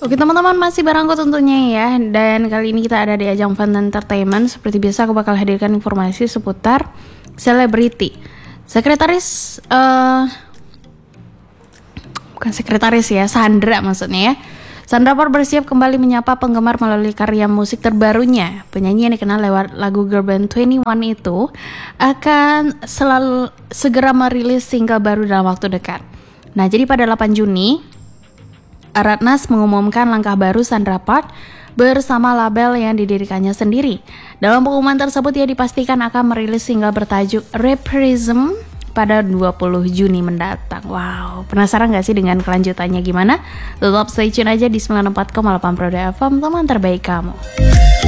Oke teman-teman, masih bareng aku tentunya ya. Dan kali ini kita ada di ajang Fun Entertainment. Seperti biasa aku bakal hadirkan informasi seputar selebriti. Sekretaris bukan sekretaris ya, Sandra maksudnya ya. Sandra Por bersiap kembali menyapa penggemar melalui karya musik terbarunya. Penyanyi yang dikenal lewat lagu Girl Band 21 itu akan selalu segera merilis single baru dalam waktu dekat. Nah, jadi pada 8 Juni Ratnas mengumumkan langkah baru Sandra Por bersama label yang didirikannya sendiri. Dalam pengumuman tersebut ia dipastikan akan merilis single bertajuk Reprism pada 20 Juni mendatang. Wow, penasaran gak sih dengan kelanjutannya gimana? Tetap stay tune aja di 94,8 Pro FM, teman terbaik kamu.